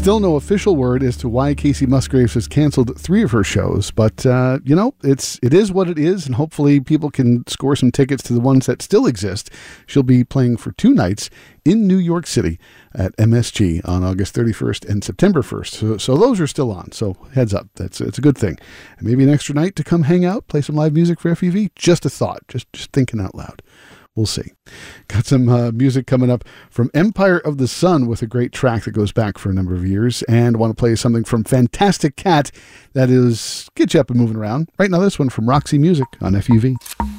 Still no official word as to why Casey Musgraves has canceled 3 of her shows, but it is what it is, and hopefully people can score some tickets to the ones that still exist. She'll be playing for 2 nights in New York City at MSG on August 31st and September 1st. So those are still on. So heads up, it's a good thing. And maybe an extra night to come hang out, play some live music for FEV. Just a thought, just thinking out loud. We'll see. Got some music coming up from Empire of the Sun with a great track that goes back for a number of years. And want to play something from Fantastic Cat that is get you up and moving around. Right now, this one from Roxy Music on FUV.